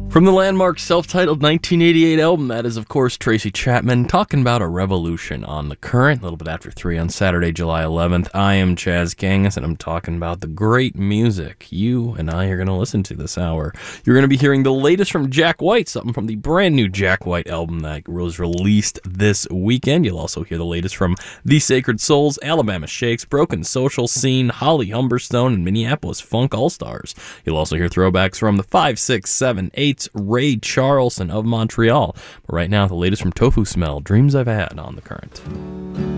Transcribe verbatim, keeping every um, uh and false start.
From the landmark self-titled nineteen eighty-eight album, that is, of course, Tracy Chapman talking about a revolution on The Current, a little bit after three on Saturday, July eleventh. I am Chaz Gangas, and I'm talking about the great music you and I are going to listen to this hour. You're going to be hearing the latest from Jack White, something from the brand new Jack White album that was released this weekend. You'll also hear the latest from The Sacred Souls, Alabama Shakes, Broken Social Scene, Holly Humberstone, and Minneapolis Funk All-Stars. You'll also hear throwbacks from the five, six, seven, eight, Ray Charlson of Montreal. But right now, the latest from Tofu Smell, Dreams I've Had on The Current.